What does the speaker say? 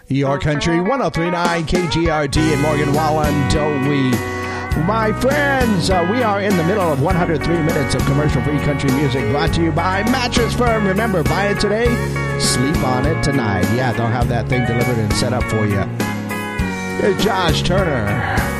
Your Country 1039 KGRD in Morgan Wallen, Dowee. My friends, we are in the middle of 103 minutes of commercial-free country music brought to you by Mattress Firm. Remember, buy it today, sleep on it tonight. Yeah, they'll have that thing delivered and set up for you. Here's Josh Turner.